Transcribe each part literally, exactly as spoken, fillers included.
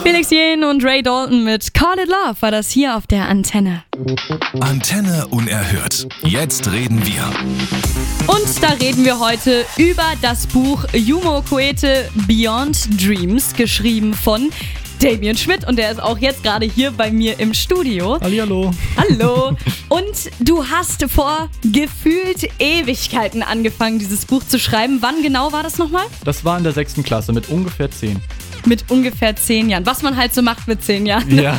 Felix Jähn und Ray Dalton mit Call It Love war das hier auf der Antenne. Antenne unerhört. Jetzt reden wir. Und da reden wir heute über das Buch Yumo Koete Beyond Dreams, geschrieben von Damien Schmidt, und der ist auch jetzt gerade hier bei mir im Studio. Hallihallo. Hallo. Und du hast vor gefühlt Ewigkeiten angefangen, dieses Buch zu schreiben. Wann genau war das nochmal? Das war in der sechsten Klasse mit ungefähr zehn. Mit ungefähr zehn Jahren. Was man halt so macht mit zehn Jahren. Ja.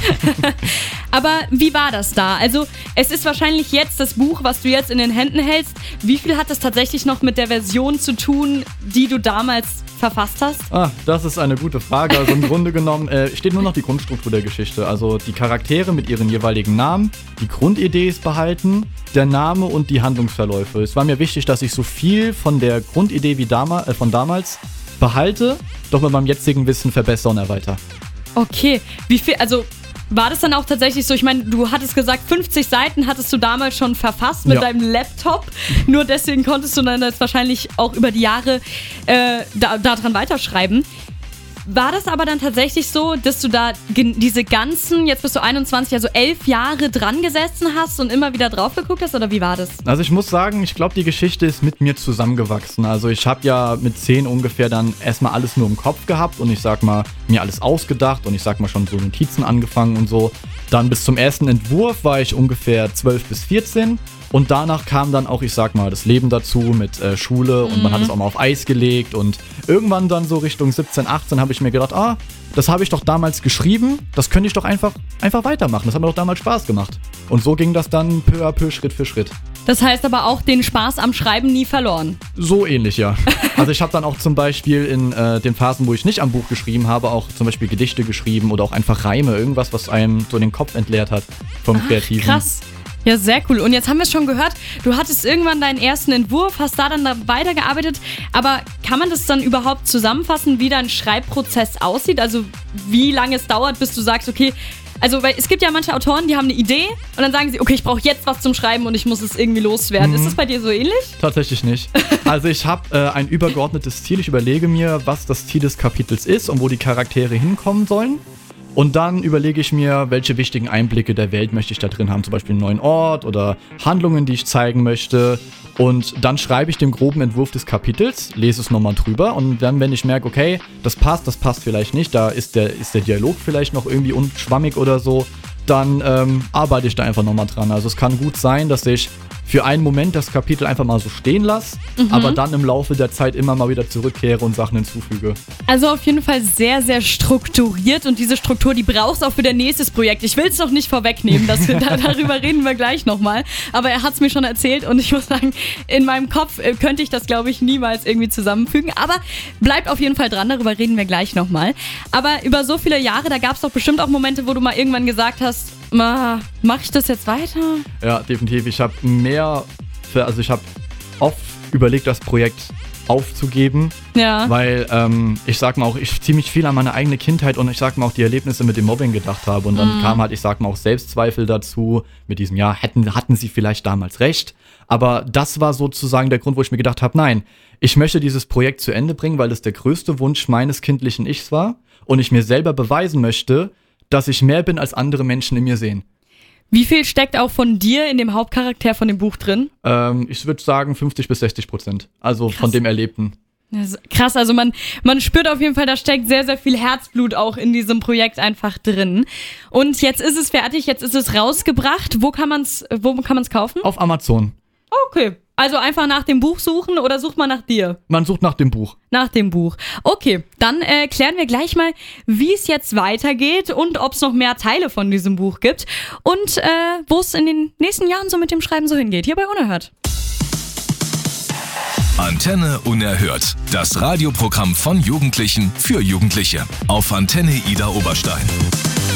Aber wie war das da? Also es ist wahrscheinlich jetzt das Buch, was du jetzt in den Händen hältst. Wie viel hat das tatsächlich noch mit der Version zu tun, die du damals verfasst hast? Ah, das ist eine gute Frage. Also im Grunde genommen äh, steht nur noch die Grundstruktur der Geschichte. Also die Charaktere mit ihren jeweiligen Namen, die Grundidee ist behalten, der Name und die Handlungsverläufe. Es war mir wichtig, dass ich so viel von der Grundidee wie dama- äh, von damals behalte, doch mit meinem jetzigen Wissen verbessere und erweitere. Okay, wie viel, also war das dann auch tatsächlich so, ich meine, du hattest gesagt, fünfzig Seiten hattest du damals schon verfasst mit Ja. deinem Laptop, nur deswegen konntest du dann jetzt wahrscheinlich auch über die Jahre äh, da, daran weiterschreiben. War das aber dann tatsächlich so, dass du da gen- diese ganzen, jetzt bist du einundzwanzig, also elf Jahre dran gesessen hast und immer wieder drauf geguckt hast, oder wie war das? Also ich muss sagen, ich glaube, die Geschichte ist mit mir zusammengewachsen. Also ich habe ja mit zehn ungefähr dann erstmal alles nur im Kopf gehabt und ich sag mal, mir alles ausgedacht und ich sag mal schon so Notizen angefangen und so. Dann bis zum ersten Entwurf war ich ungefähr zwölf bis vierzehn und danach kam dann auch, ich sag mal, das Leben dazu mit äh, Schule und mhm. man hat es auch mal auf Eis gelegt und irgendwann dann so Richtung siebzehn, achtzehn habe ich mir gedacht, ah, das habe ich doch damals geschrieben, das könnte ich doch einfach, einfach weitermachen, das hat mir doch damals Spaß gemacht. Und so ging das dann peu à peu, Schritt für Schritt. Das heißt aber auch den Spaß am Schreiben nie verloren. So ähnlich, ja. Also ich habe dann auch zum Beispiel in äh, den Phasen, wo ich nicht am Buch geschrieben habe, auch zum Beispiel Gedichte geschrieben oder auch einfach Reime, irgendwas, was einem so den Kopf entleert hat vom Ach, Kreativen. Krass. Ja, sehr cool. Und jetzt haben wir es schon gehört, du hattest irgendwann deinen ersten Entwurf, hast da dann da weitergearbeitet. Aber kann man das dann überhaupt zusammenfassen, wie dein Schreibprozess aussieht? Also wie lange es dauert, bis du sagst, okay, also weil es gibt ja manche Autoren, die haben eine Idee und dann sagen sie, okay, ich brauche jetzt was zum Schreiben und ich muss es irgendwie loswerden. Mhm. Ist das bei dir so ähnlich? Tatsächlich nicht. Also ich habe äh, ein übergeordnetes Ziel. Ich überlege mir, was das Ziel des Kapitels ist und wo die Charaktere hinkommen sollen. Und dann überlege ich mir, welche wichtigen Einblicke der Welt möchte ich da drin haben. Zum Beispiel einen neuen Ort oder Handlungen, die ich zeigen möchte. Und dann schreibe ich den groben Entwurf des Kapitels, lese es nochmal drüber. Und dann, wenn ich merke, okay, das passt, das passt vielleicht nicht, da ist der, ist der Dialog vielleicht noch irgendwie unschwammig oder so, dann ähm, arbeite ich da einfach nochmal dran. Also es kann gut sein, dass ich für einen Moment das Kapitel einfach mal so stehen lasse, mhm. aber dann im Laufe der Zeit immer mal wieder zurückkehre und Sachen hinzufüge. Also auf jeden Fall sehr, sehr strukturiert, und diese Struktur, die brauchst du auch für dein nächstes Projekt. Ich will es noch nicht vorwegnehmen, dass wir da, darüber reden wir gleich nochmal, aber er hat es mir schon erzählt und ich muss sagen, in meinem Kopf äh, könnte ich das, glaube ich, niemals irgendwie zusammenfügen, aber bleibt auf jeden Fall dran, darüber reden wir gleich nochmal. Aber über so viele Jahre, da gab es doch bestimmt auch Momente, wo du mal irgendwann gesagt hast, Ma, mach ich das jetzt weiter? Ja, definitiv. Ich habe mehr, für, also ich habe oft überlegt, das Projekt aufzugeben, ja. weil ähm, ich sag mal auch, ich ziemlich viel an meine eigene Kindheit und ich sag mal auch die Erlebnisse mit dem Mobbing gedacht habe und dann mhm. kam halt, ich sag mal auch Selbstzweifel dazu mit diesem, ja, hätten, hatten sie vielleicht damals recht, aber das war sozusagen der Grund, wo ich mir gedacht habe, nein, ich möchte dieses Projekt zu Ende bringen, weil das der größte Wunsch meines kindlichen Ichs war und ich mir selber beweisen möchte, dass ich mehr bin, als andere Menschen in mir sehen. Wie viel steckt auch von dir in dem Hauptcharakter von dem Buch drin? Ähm, ich würde sagen fünfzig bis sechzig Prozent. Also Krass. Von dem Erlebten. Krass, also man, man spürt auf jeden Fall, da steckt sehr, sehr viel Herzblut auch in diesem Projekt einfach drin. Und jetzt ist es fertig, jetzt ist es rausgebracht. Wo kann man es wo kann man's kaufen? Auf Amazon. Okay. Also einfach nach dem Buch suchen oder sucht man nach dir? Man sucht nach dem Buch. Nach dem Buch. Okay, dann äh, klären wir gleich mal, wie es jetzt weitergeht und ob es noch mehr Teile von diesem Buch gibt und äh, wo es in den nächsten Jahren so mit dem Schreiben so hingeht. Hier bei Unerhört. Antenne Unerhört. Das Radioprogramm von Jugendlichen für Jugendliche. Auf Antenne Ida Oberstein.